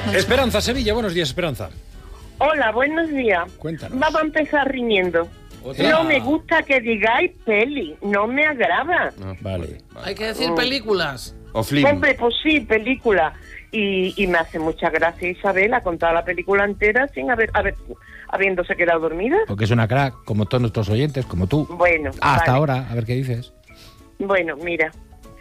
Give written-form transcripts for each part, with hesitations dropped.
Esperanza, Sevilla, buenos días, Esperanza. Hola, buenos días. Cuéntanos. Vamos a empezar riñendo. ¿Otra? No me gusta que digáis peli, no me agrada. Vale. Hay que decir películas. O Flim. Hombre, pues sí, película. Y me hace mucha gracia Isabel ha contado la película entera sin habiéndose quedado dormida. Porque es una crack, como todos nuestros oyentes, como tú. Bueno, Hasta vale. ahora, a ver qué dices. Bueno, mira,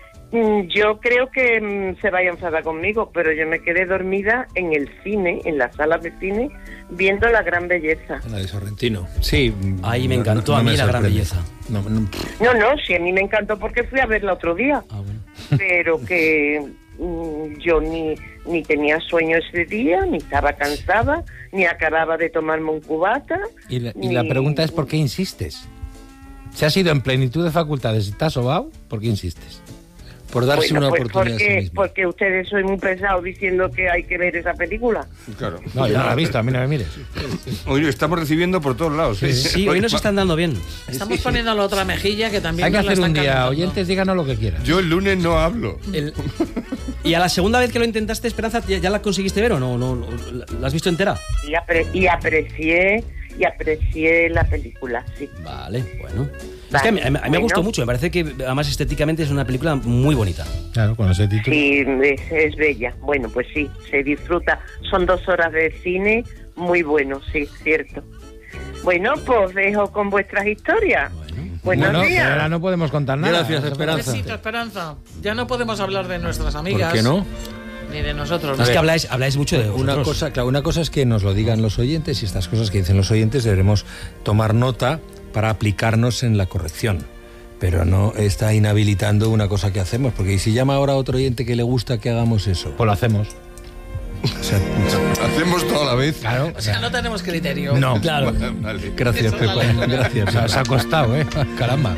yo creo que se vaya a enfadar conmigo, pero yo me quedé dormida en el cine, en la sala de cine, viendo La Gran Belleza. La de Sorrentino. Sí. Ahí me encantó a mí La Gran Belleza. No, No, sí, a mí me encantó porque fui a verla otro día. Ah, bueno. Pero que yo ni tenía sueño ese día, ni estaba cansada, ni acababa de tomarme un cubata. Y la pregunta es, ¿por qué insistes? Si has ido en plenitud de facultades y te has sobao, ¿por qué insistes? por darse una oportunidad a sí mismo. Porque ustedes soy muy pesados diciendo que hay que ver esa película. Claro. No, yo no la he visto, a mí no me mires. Oye, estamos recibiendo por todos lados. Sí, hoy nos están dando bien. Estamos poniendo la otra mejilla que también Hay que nos la hacer un están día, calentando. oyentes, díganos lo que quieran. Yo el lunes no hablo. ¿Y a la segunda vez que lo intentaste, Esperanza, ya la conseguiste ver o no? ¿La has visto entera? Y aprecié la película, sí. Vale, bueno. Vale, Es que a mí me bueno. gustó mucho, me parece que además estéticamente es una película muy bonita. Claro, con ese título. Sí, es bella. Bueno, pues sí, se disfruta. Son 2 horas de cine muy bueno, sí, cierto. Bueno, pues dejo con vuestras historias. Buenos Bueno, días. pero ahora no podemos contar nada. Gracias, Esperanza. Besito, Esperanza. Ya no podemos hablar de nuestras amigas. ¿Por qué no? Ni de nosotros. Es que habláis mucho de vosotros. Una cosa es que nos lo digan los oyentes y estas cosas que dicen los oyentes deberemos tomar nota para aplicarnos en la corrección. Pero no está inhabilitando una cosa que hacemos, porque ¿y si llama ahora a otro oyente que le gusta que hagamos eso? Pues lo hacemos. O sea, Hacemos toda la vez. Claro. O sea, no tenemos criterio. No. Claro. Vale. gracias, Eso es la Pepa. ley. Gracias. Se ha costado, ¿eh? Caramba.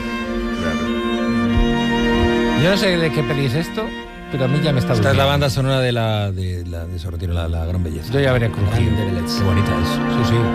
Yo no sé de qué peli es esto, pero a mí ya me está Esta es la durmiendo. banda sonora de Sorrentino, la Gran Belleza. Yo ya veré crujido. Qué bonita es. Sí, sí.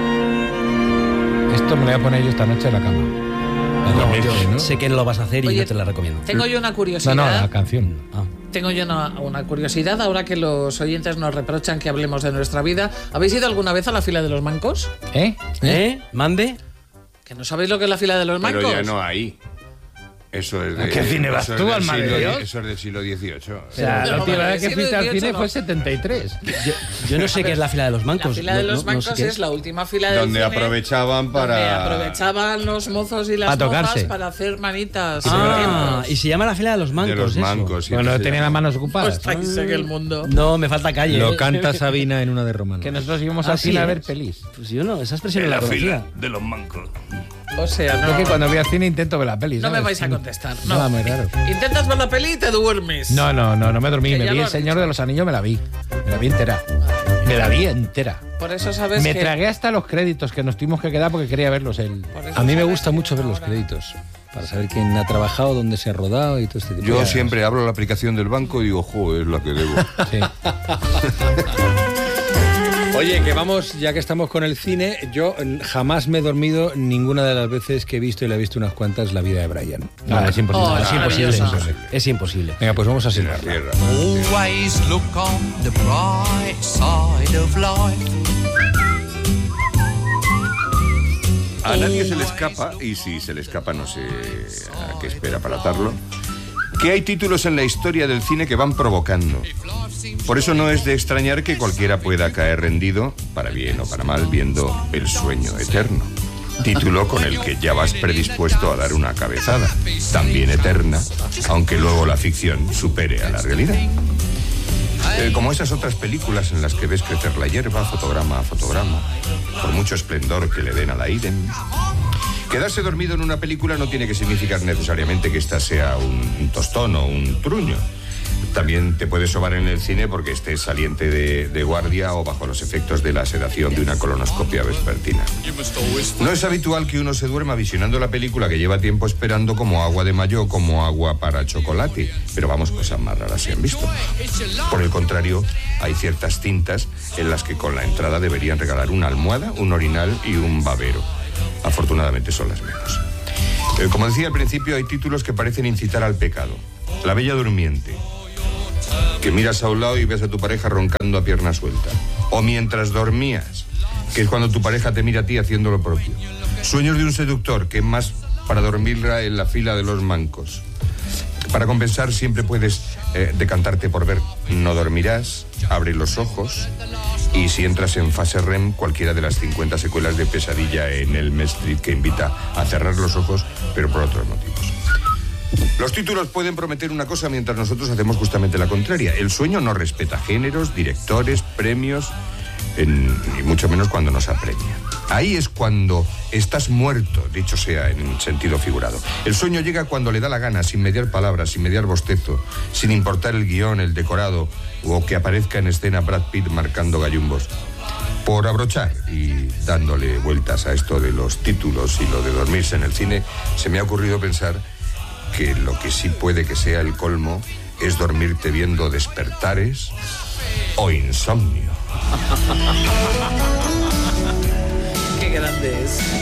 Esto me lo voy a poner yo esta noche en la cama. Yo sé que no lo vas a hacer y Oye, yo te la recomiendo. Tengo yo una No, curiosidad. no, la canción. Ah. Tengo yo una curiosidad, ahora que los oyentes nos reprochan que hablemos de nuestra vida. ¿Habéis ido alguna vez a la fila de los mancos? ¿Eh? ¿Mande? ¿Que no sabéis lo que es la fila de los mancos? Pero ya no hay. Eso es de, ¿A qué cine vas eso es tú, del alma de siglo- Dios? Eso es del siglo XVIII. O sea, la No, última vale, vez que sí, fuiste al 18 cine no. fue 73. Yo no sé qué es la fila de los La mancos. fila de los No sé mancos qué es la última fila del Donde cine, aprovechaban donde para... aprovechaban los mozos y las Para mozas tocarse. para hacer manitas. Ah, y se llama la fila de los mancos. de los eso. mancos. sí, Bueno, se tenían las llama. manos ocupadas. Estáis en el mundo. No, me falta calle. Lo canta Sabina en una de Romano. Que nosotros íbamos Ah, al cine sí, a ¿eh? ver pelis. Pues yo no, esa expresión En no la la conocía. fila de los mancos. O sea, Yo que no, cuando voy al cine intento ver la peli. no ¿sabes? me vais a contestar. No. Nada muy raro. Intentas ver la peli y te duermes. No me dormí. Que Me ya vi lo El has Señor dicho. de los Anillos, me la vi entera. Me la vi entera. Por eso sabes Me que... tragué hasta los créditos que nos tuvimos que quedar porque quería verlos él. por eso A mí me sabes gusta que mucho ver los ahora- créditos, para saber quién ha trabajado, dónde se ha rodado y todo este tipo de Yo cosas. siempre abro la aplicación del banco y digo, joder, es la que debo. Sí. Oye, que vamos, ya que estamos con el cine, yo jamás me he dormido ninguna de las veces que he visto, y la he visto unas cuantas, La vida de Brian. No, es imposible. Oh, Es imposible. maravillosa. Es imposible. Venga, pues vamos a En la silbarla. tierra. Always look on the bright side of life. A nadie se le escapa, y si se le escapa no sé a qué espera para atarlo, que hay títulos en la historia del cine que van provocando. Por eso no es de extrañar que cualquiera pueda caer rendido, para bien o para mal, viendo El sueño eterno. Título con el que ya vas predispuesto a dar una cabezada, también eterna, aunque luego la ficción supere a la realidad. Como esas otras películas en las que ves crecer la hierba, fotograma a fotograma, por mucho esplendor que le den a la idem. Quedarse dormido en una película no tiene que significar necesariamente que ésta sea un tostón o un truño. También te puedes sobar en el cine porque estés saliente de guardia o bajo los efectos de la sedación de una colonoscopia vespertina. No es habitual que uno se duerma visionando la película que lleva tiempo esperando como agua de mayo o como agua para chocolate, pero vamos, cosas más raras se han visto. Por el contrario, hay ciertas cintas en las que con la entrada deberían regalar una almohada, un orinal y un babero. Afortunadamente son las menos. Como decía al principio, hay títulos que parecen incitar al pecado. La Bella Durmiente. que miras a un lado y ves a tu pareja roncando a pierna suelta. O mientras dormías, que es cuando tu pareja te mira a ti haciendo lo propio. Sueños de un seductor, que es más para dormirla en la fila de los mancos. Para compensar siempre puedes decantarte por ver No dormirás, Abre los ojos, y si entras en fase REM, cualquiera de las 50 secuelas de Pesadilla en Elm Street, que invita a cerrar los ojos, pero por otros motivos. Los títulos pueden prometer una cosa mientras nosotros hacemos justamente la contraria. El sueño no respeta géneros, directores, premios, y mucho menos cuando nos apremia. Ahí es cuando estás muerto, dicho sea en sentido figurado. El sueño llega cuando le da la gana, sin mediar palabras, sin mediar bostezo, sin importar el guión, el decorado, o que aparezca en escena Brad Pitt marcando gallumbos. Por abrochar y dándole vueltas a esto de los títulos y lo de dormirse en el cine, se me ha ocurrido pensar que lo que sí puede que sea el colmo es dormirte viendo Despertares o Insomnio. Qué grande es.